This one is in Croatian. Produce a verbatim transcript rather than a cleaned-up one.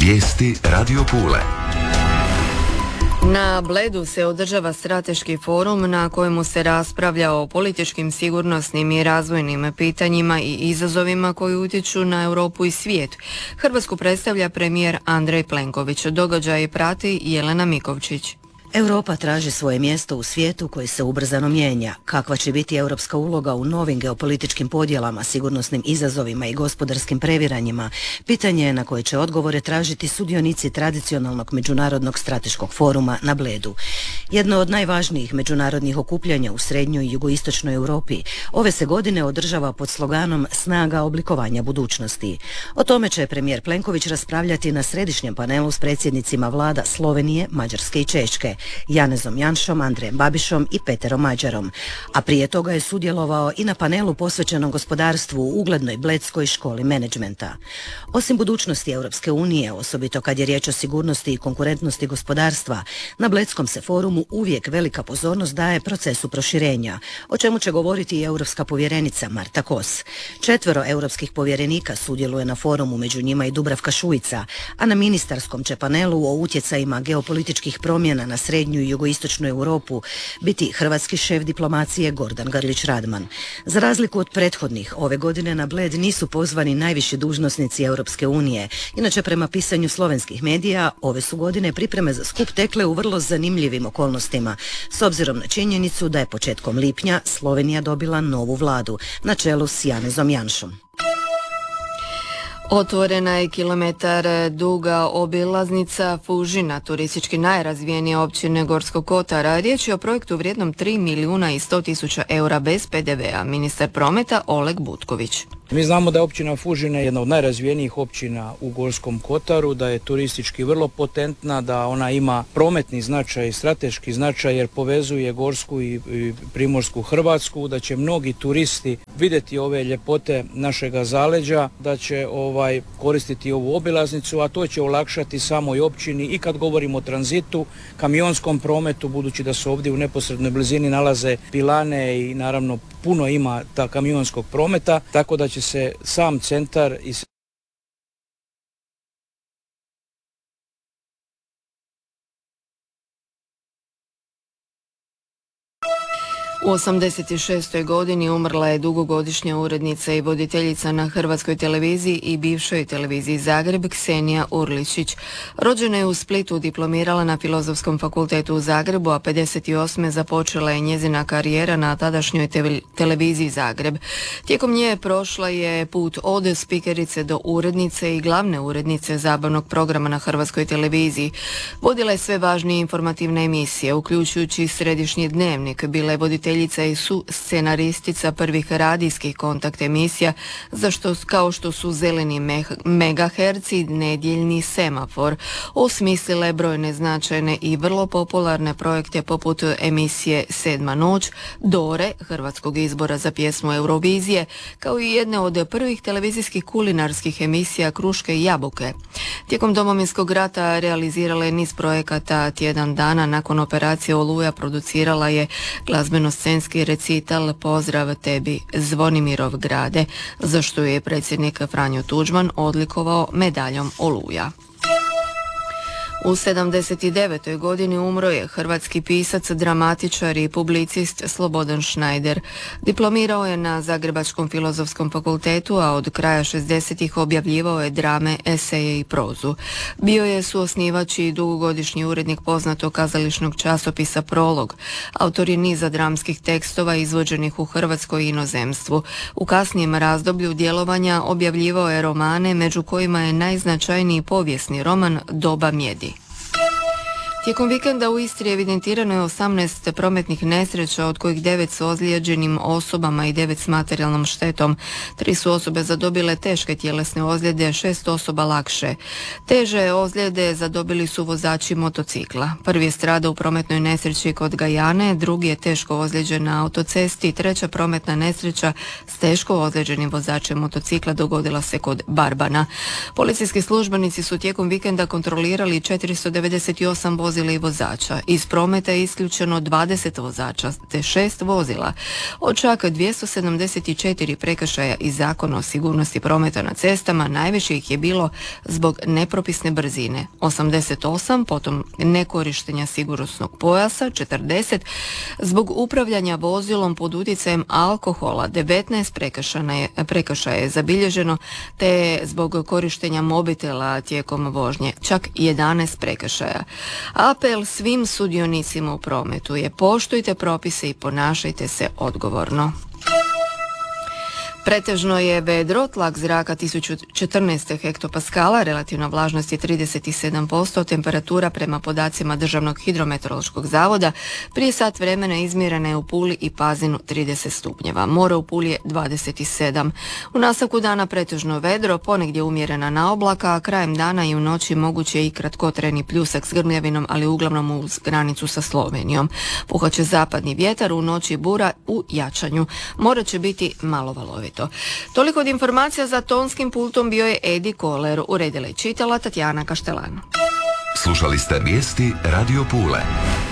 Vijesti Radio Pule. Na Bledu se održava strateški forum na kojemu se raspravlja o političkim, sigurnosnim i razvojnim pitanjima i izazovima koji utječu na Europu i svijet. Hrvatsku predstavlja premijer Andrej Plenković. Događaj prati Jelena Mikovčić. Europa traži svoje mjesto u svijetu koji se ubrzano mijenja. Kakva će biti europska uloga u novim geopolitičkim podjelama, sigurnosnim izazovima i gospodarskim previranjima, pitanje je na koje će odgovore tražiti sudionici tradicionalnog međunarodnog strateškog foruma na Bledu. Jedno od najvažnijih međunarodnih okupljanja u srednjoj i jugoistočnoj Europi ove se godine održava pod sloganom Snaga oblikovanja budućnosti. O tome će premijer Plenković raspravljati na središnjem panelu s predsjednicima vlada Slovenije, Mađarske i Češke, Janezom Janšom, Andrejem Babišom i Peterom Mađarom. A prije toga je sudjelovao i na panelu posvećenom gospodarstvu u uglednoj Bledskoj školi menadžmenta. Osim budućnosti Europske unije, osobito kad je riječ o sigurnosti i konkurentnosti gospodarstva, na Bledskom se forumu uvijek velika pozornost daje procesu proširenja, o čemu će govoriti i europska povjerenica Marta Kos. Četvero europskih povjerenika sudjeluje na forumu, među njima i Dubravka Šuica, a na ministarskom će panelu o utjecajima geopolitičkih promjena na srednju i jugoistočnu Europu biti hrvatski šef diplomacije Gordan Grlić Radman. Za razliku od prethodnih, ove godine na Bled nisu pozvani najviši dužnosnici Europske unije. Inače, prema pisanju slovenskih medija, ove su godine pripreme za skup tekle u vrlo zanimljivim okolnostima, s obzirom na činjenicu da je početkom lipnja Slovenija dobila novu vladu na čelu s Janezom Janšom. Otvorena je kilometar duga obilaznica Fužina, turistički najrazvijenije općine Gorskog kotara. Riječ je o projektu vrijednom tri milijuna i sto tisuća eura bez pe de vea. Ministar prometa Oleg Butković. Mi znamo da je općina Fužina jedna od najrazvijenijih općina u Gorskom kotaru, da je turistički vrlo potentna, da ona ima prometni značaj, strateški značaj jer povezuje Gorsku i Primorsku Hrvatsku, da će mnogi turisti vidjeti ove ljepote našega zaleđa, da će ovaj koristiti ovu obilaznicu, a to će olakšati samoj općini i kad govorimo o tranzitu, kamionskom prometu, budući da se ovdje u neposrednoj blizini nalaze pilane i naravno puno ima ta kamionskog prometa, tako da će se sam centar i U osamdeset šestoj godini umrla je dugogodišnja urednica i voditeljica na Hrvatskoj televiziji i bivšoj televiziji Zagreb Ksenija Urličić. Rođena je u Splitu, diplomirala na Filozofskom fakultetu u Zagrebu, a pedeset osme započela je njezina karijera na tadašnjoj te- televiziji Zagreb. Tijekom nje prošla je put od spikerice do urednice i glavne urednice zabavnog programa na Hrvatskoj televiziji. Vodila je sve važnije informativne emisije, uključujući Središnji dnevnik, bila je voditeljica i su scenaristica prvih radijskih kontakt emisija, za što, kao što su Zeleni me- megaherci, Nedjeljni semafor. Osmislila je brojne značajne i vrlo popularne projekte poput emisije Sedma noć, Dore, hrvatskog izbora za pjesmu Eurovizije, kao i jedne od prvih televizijskih kulinarskih emisija Kruške i jabuke. Tijekom Domovinskog rata realizirala je niz projekata. Tjedan dana nakon operacije Oluja producirala je glazbeno scenski recital Pozdrav tebi Zvonimirov grade, za što je predsjednik Franjo Tuđman odlikovao medaljom Oluja. U sedamdeset devetoj godini umro je hrvatski pisac, dramatičar i publicist Slobodan Šnajder. Diplomirao je na Zagrebačkom filozofskom fakultetu, a od kraja šezdesetih objavljivao je drame, eseje i prozu. Bio je suosnivač i dugogodišnji urednik poznatog kazališnog časopisa Prolog. Autor je niza dramskih tekstova izvođenih u Hrvatskoj i inozemstvu. U kasnijem razdoblju djelovanja objavljivao je romane, među kojima je najznačajniji povijesni roman Doba mjedi. Tijekom vikenda u Istri evidentirano je osamnaest prometnih nesreća, od kojih devet s ozlijeđenim osobama i devet s materijalnom štetom. Tri su osobe zadobile teške tjelesne ozljede, šest osoba lakše. Teže ozljede zadobili su vozači motocikla. Prvi je stradao u prometnoj nesreći kod Gajane, drugi je teško ozlijeđen na autocesti, treća prometna nesreća s teško ozlijeđenim vozačem motocikla dogodila se kod Barbana. Policijski službenici su tijekom vikenda kontrolirali četiristo devedeset osam vozila vozila i vozača. Iz prometa je isključeno dvadeset vozača te šest vozila. Od čak dvjesto sedamdeset četiri prekršaja iz Zakona o sigurnosti prometa na cestama najviše ih je bilo zbog nepropisne brzine, osamdeset osam, potom nekorištenja sigurnosnog pojasa, četrdeset, zbog upravljanja vozilom pod utjecajem alkohola, devetnaest prekršaja je zabilježeno, te zbog korištenja mobitela tijekom vožnje, čak jedanaest prekršaja. Apel svim sudionicima u prometu je: poštujte propise i ponašajte se odgovorno. Pretežno je vedro, tlak zraka tisuću četrnaest hektopaskala, relativna vlažnost je trideset sedam posto, temperatura prema podacima Državnog hidrometeorološkog zavoda prije sat vremena izmjerena je u Puli i Pazinu trideset stupnjeva. More u Puli je dvadeset sedam. U nastavku dana pretežno vedro, ponegdje umjerena naoblaka, a krajem dana i u noći moguće je i kratkotrajni pljusak s grmljavinom, ali uglavnom uz granicu sa Slovenijom. Puhat će zapadni vjetar, u noći bura u jačanju. More će biti malo valovito. Toliko od informacija. Za tonskim pultom bio je Edi Koler, uredila i čitala Tatjana Kaštelan. Slušali ste vijesti Radio Pule.